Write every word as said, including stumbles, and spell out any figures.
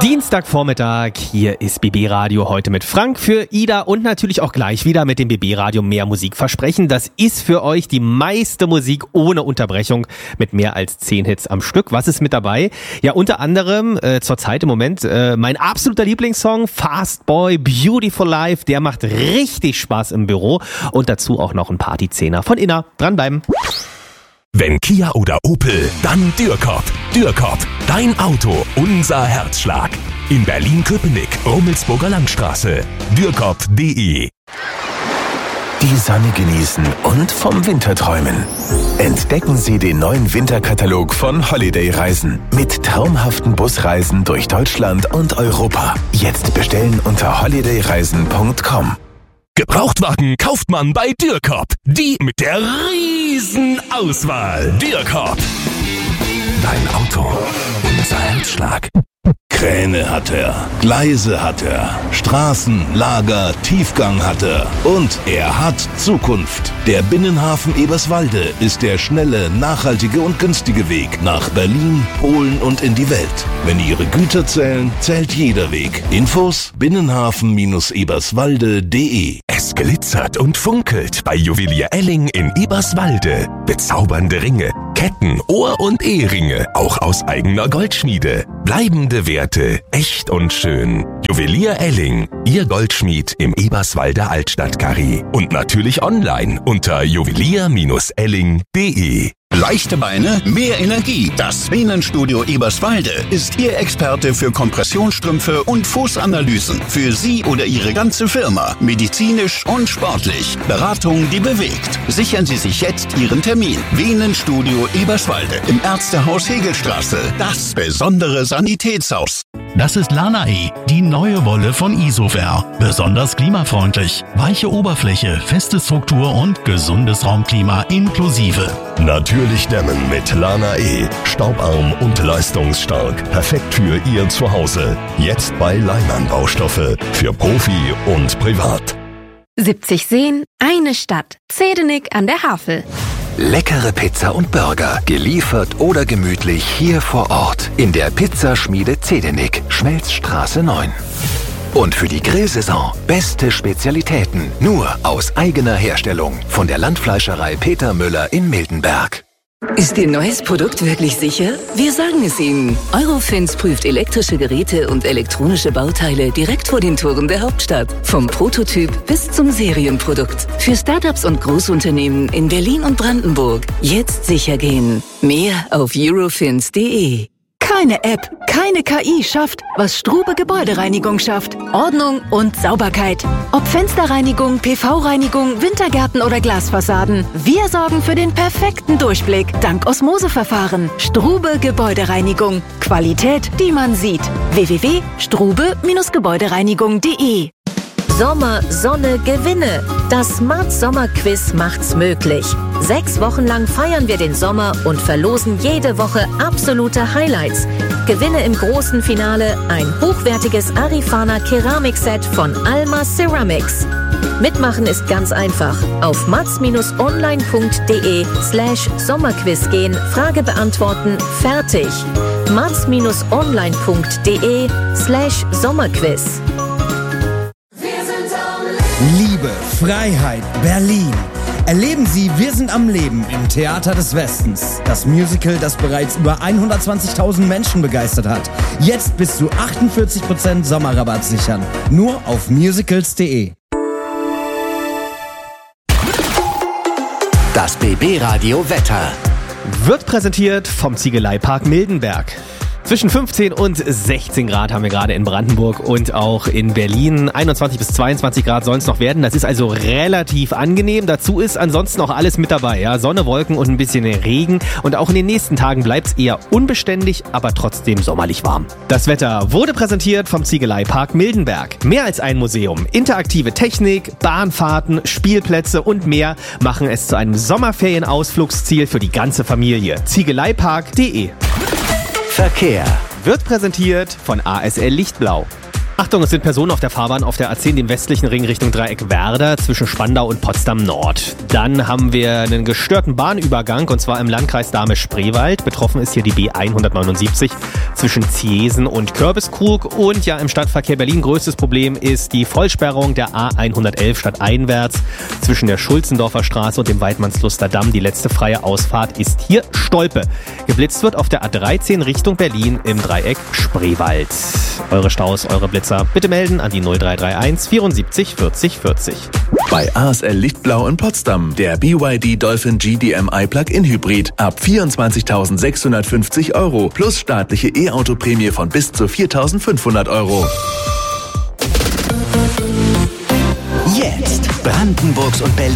Dienstagvormittag, hier ist B B Radio heute mit Frank für Ida und natürlich auch gleich wieder mit dem B B Radio Mehr Musik versprechen. Das ist für euch die meiste Musik ohne Unterbrechung mit mehr als zehn Hits am Stück. Was ist mit dabei? Ja, unter anderem äh, zurzeit im Moment äh, mein absoluter Lieblingssong Fast Boy, Beautiful Life. Der macht richtig Spaß im Büro und dazu auch noch ein Partyzehner von Inna. Dranbleiben. Wenn Kia oder Opel, dann Dürkop. Dürkop, dein Auto, unser Herzschlag. In Berlin-Köpenick, Rummelsburger Landstraße. Dürkop punkt de. Die Sonne genießen und vom Winter träumen. Entdecken Sie den neuen Winterkatalog von Holiday Reisen mit traumhaften Busreisen durch Deutschland und Europa. Jetzt bestellen unter holiday reisen punkt com. Gebrauchtwagen kauft man bei Dürkop. Die mit der riesen Auswahl. Dürkop. Dein Auto, unser Herzschlag. Kräne hat er, Gleise hat er, Straßen, Lager, Tiefgang hat er und er hat Zukunft. Der Binnenhafen Eberswalde ist der schnelle, nachhaltige und günstige Weg nach Berlin, Polen und in die Welt. Wenn Ihre Güter zählen, zählt jeder Weg. Infos binnenhafen eberswalde punkt de. Es glitzert und funkelt bei Juwelier Elling in Eberswalde. Bezaubernde Ringe, Ketten, Ohr- und Eheringe, auch aus eigener Goldschmiede. Bleibende Werte, echt und schön. Juwelier Elling, Ihr Goldschmied im Eberswalder Altstadtkarree. Und natürlich online unter juwelier Elling punkt de. Leichte Beine, mehr Energie. Das Venenstudio Eberswalde ist Ihr Experte für Kompressionsstrümpfe und Fußanalysen. Für Sie oder Ihre ganze Firma. Medizinisch und sportlich. Beratung, die bewegt. Sichern Sie sich jetzt Ihren Termin. Venenstudio Eberswalde im Ärztehaus Hegelstraße. Das besondere Sanitätshaus. Das ist Lana-E, die neue Wolle von Isover. Besonders klimafreundlich. Weiche Oberfläche, feste Struktur und gesundes Raumklima inklusive. Natürlich dämmen mit Lana-E. Staubarm und leistungsstark. Perfekt für Ihr Zuhause. Jetzt bei Leimann Baustoffe. Für Profi und Privat. siebzig Seen, eine Stadt. Zedenik an der Havel. Leckere Pizza und Burger, geliefert oder gemütlich hier vor Ort in der Pizzaschmiede Zedenik, Schmelzstraße neun. Und für die Grillsaison beste Spezialitäten, nur aus eigener Herstellung von der Landfleischerei Peter Müller in Mildenberg. Ist Ihr neues Produkt wirklich sicher? Wir sagen es Ihnen. Eurofins prüft elektrische Geräte und elektronische Bauteile direkt vor den Toren der Hauptstadt. Vom Prototyp bis zum Serienprodukt. Für Startups und Großunternehmen in Berlin und Brandenburg. Jetzt sicher gehen. Mehr auf eurofins punkt de. Keine App, keine K I schafft, was Strube Gebäudereinigung schafft. Ordnung und Sauberkeit. Ob Fensterreinigung, P V-Reinigung, Wintergärten oder Glasfassaden. Wir sorgen für den perfekten Durchblick dank Osmoseverfahren. Strube Gebäudereinigung. Qualität, die man sieht. w w w punkt strube Gebäudereinigung punkt de. Sommer, Sonne, Gewinne. Das Mats Sommerquiz macht's möglich. Sechs Wochen lang feiern wir den Sommer und verlosen jede Woche absolute Highlights. Gewinne im großen Finale ein hochwertiges Arifana Keramikset von Alma Ceramics. Mitmachen ist ganz einfach. Auf mats-online punkt de slash Sommerquiz gehen, Frage beantworten, fertig. mats-online punkt de slash Sommerquiz. Liebe, Freiheit, Berlin. Erleben Sie Wir sind am Leben im Theater des Westens. Das Musical, das bereits über hundertzwanzigtausend Menschen begeistert hat. Jetzt bis zu achtundvierzig Prozent Sommerrabatt sichern. Nur auf musicals punkt de. Das B B Radio Wetter wird präsentiert vom Ziegeleipark Mildenberg. Zwischen fünfzehn und sechzehn Grad haben wir gerade in Brandenburg und auch in Berlin. einundzwanzig bis zweiundzwanzig Grad sollen es noch werden. Das ist also relativ angenehm. Dazu ist ansonsten auch alles mit dabei. Ja? Sonne, Wolken und ein bisschen Regen. Und auch in den nächsten Tagen bleibt es eher unbeständig, aber trotzdem sommerlich warm. Das Wetter wurde präsentiert vom Ziegeleipark Mildenberg. Mehr als ein Museum. Interaktive Technik, Bahnfahrten, Spielplätze und mehr machen es zu einem Sommerferienausflugsziel für die ganze Familie. Ziegeleipark punkt de. Verkehr wird präsentiert von A S L Lichtblau. Achtung, es sind Personen auf der Fahrbahn auf der A zehn, dem westlichen Ring Richtung Dreieck Werder zwischen Spandau und Potsdam Nord. Dann haben wir einen gestörten Bahnübergang und zwar im Landkreis Dahme-Spreewald. Betroffen ist hier die B hundertneunundsiebzig zwischen Ziesen und Kürbiskrug. Und ja, im Stadtverkehr Berlin größtes Problem ist die Vollsperrung der A hundertelf stadteinwärts zwischen der Schulzendorfer Straße und dem Weidmannsluster Damm. Die letzte freie Ausfahrt ist hier Stolpe. Geblitzt wird auf der A dreizehn Richtung Berlin im Dreieck Spreewald. Eure Staus, eure Blitzer bitte melden an die null drei drei eins vierundsiebzig vierzig vierzig. Bei A S L Lichtblau in Potsdam der B Y D Dolphin G D M I Plug-in Hybrid ab vierundzwanzigtausendsechshundertfünfzig Euro plus staatliche E-Auto-Prämie von bis zu viertausendfünfhundert Euro. Jetzt Brandenburgs und Berlin